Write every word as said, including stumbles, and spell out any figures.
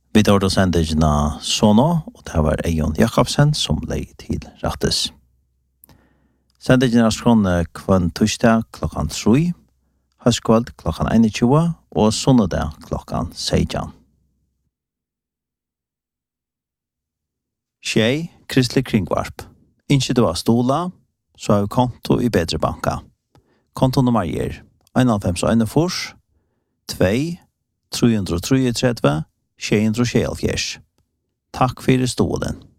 Vi tar då sendegina Sono, og det var Eion Jakobsen som lei til rattes. Sendegina skrånne kvann torsdag klokkan tre, høstkveld klokkan tjueen, og sonnedag klokkan seksten. Tjei, Kristelig Kringvarp. Innskje du har stola, så har vi konto i Bedre Banka. Kontonummer er en fem en fors, to, tre tre tre, tjei tre tjei. Takk for stolen.